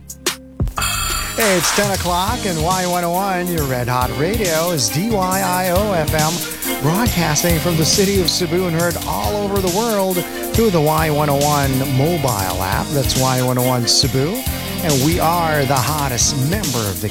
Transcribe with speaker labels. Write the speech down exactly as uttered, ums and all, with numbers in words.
Speaker 1: It's ten o'clock and Y one oh one, your Red Hot Radio, is D Y I O F M, broadcasting from the city of Cebu and heard all over the world through the Y one oh one mobile app. That's Y one oh one Cebu. And we are the hottest member of the